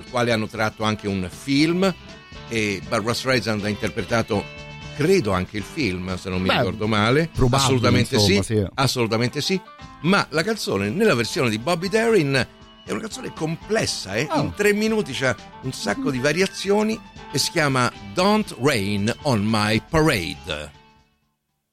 quale hanno tratto anche un film, e Barbra Streisand ha interpretato, credo, anche il film, se non mi ricordo male. Assolutamente, insomma, sì, assolutamente sì. Ma la canzone nella versione di Bobby Darin è una canzone complessa, in 3 minuti c'ha un sacco di variazioni, e si chiama Don't Rain on My Parade.